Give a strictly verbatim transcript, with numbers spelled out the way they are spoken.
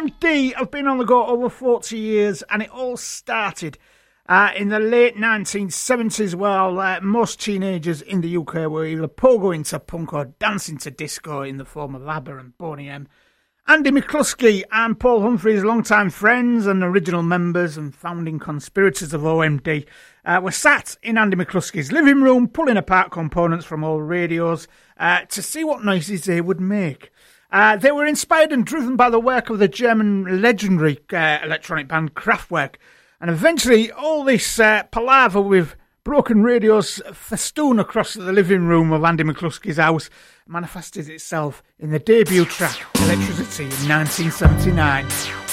M D have been on the go over forty years, and it all started uh, in the late nineteen seventies, while uh, most teenagers in the U K were either pogoing to punk or dancing to disco in the form of ABBA and Boney M. Andy McCluskey and Paul Humphreys, longtime friends and original members and founding conspirators of O M D, uh, were sat in Andy McCluskey's living room pulling apart components from old radios uh, to see what noises they would make. Uh, they were inspired and driven by the work of the German legendary uh, electronic band Kraftwerk, and eventually all this uh, palaver with broken radios festoon across the living room of Andy McCluskey's house manifested itself in the debut track Electricity in nineteen seventy-nine.